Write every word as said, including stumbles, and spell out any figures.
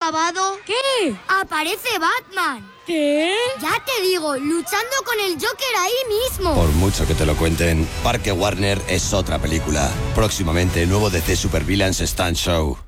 pavado? ¿Qué? ¡Aparece Batman! ¿Qué? Ya te digo, luchando con el Joker ahí mismo. Por mucho que te lo cuenten, Parque Warner es otra película. Próximamente, nuevo D C Super Villains Stunt Show.